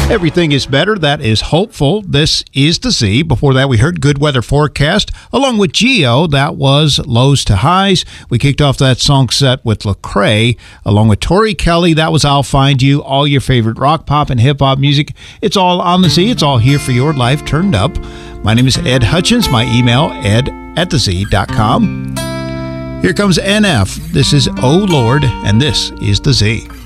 Everything is better. That is hopeful. This is the Z. Before that, we heard Good Weather Forecast along with Geo. That was Lows to Highs. We kicked off that song set with Lecrae along with Tori Kelly. That was I'll Find You. All your favorite rock, pop, and hip hop music. It's all on the Z. It's all here for your life turned up. My name is Ed Hutchins. My email, ed@thez.com. Here comes NF. This is Oh Lord, and this is the Z.